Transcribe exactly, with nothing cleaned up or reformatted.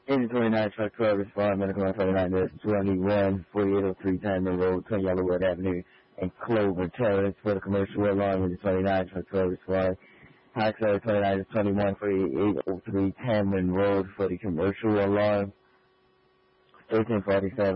Engine twenty-nine, truck twelve, respond, medical line twenty-nine, there's twenty-one, forty-eight oh three, Tamron Road, twenty Yellowwood Avenue, and Clover Terrace for the commercial alarm. Engine twenty-nine, truck twelve, respond. High Clover twenty-nine, twenty-one, forty-eight oh three, Tamron Road for the commercial alarm. thirteen forty-seven.